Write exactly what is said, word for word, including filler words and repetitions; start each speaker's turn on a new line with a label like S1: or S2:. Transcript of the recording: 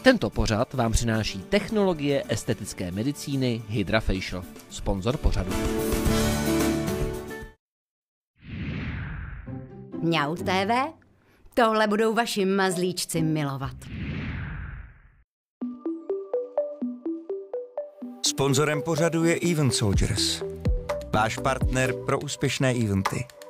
S1: Tento pořad vám přináší technologie estetické medicíny HydraFacial, sponzor pořadu.
S2: Mňau T V? Tohle budou vaši mazlíčci milovat.
S3: Sponzorem pořadu je Event Soldiers, váš partner pro úspěšné eventy.